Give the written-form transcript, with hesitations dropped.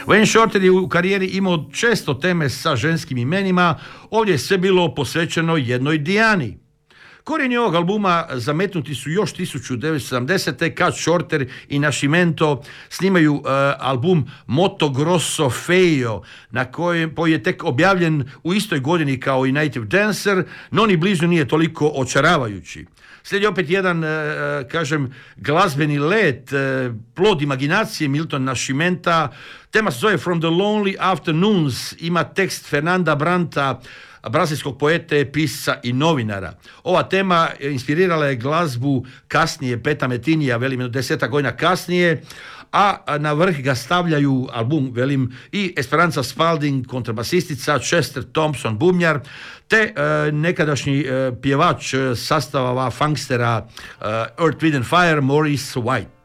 Wayne Shorter je u karijeri imao često teme sa ženskim imenima, ovdje je sve bilo posvećeno jednoj Diani. Korijeni ovog albuma zametnuti su još 1970. kad Shorter i Nascimento snimaju album Moto Grosso Feio, koji je tek objavljen u istoj godini kao i Native Dancer, no ni blizu nije toliko očaravajući. Slijedi opet jedan, glazbeni let, plod imaginacije Milton Nascimenta. Tema se zove From the Lonely Afternoons, ima tekst Fernanda Branta, brazilskog poete, pisca i novinara. Ova tema inspirirala je glazbu kasnije Peta Metinija, 10 godina kasnije, a na vrh ga stavljaju album, i Esperanza Spalding, kontrabasistica, Chester Thompson, bubnjar, te nekadašnji pjevač sastava funkstera Earth, Wind and Fire, Maurice White.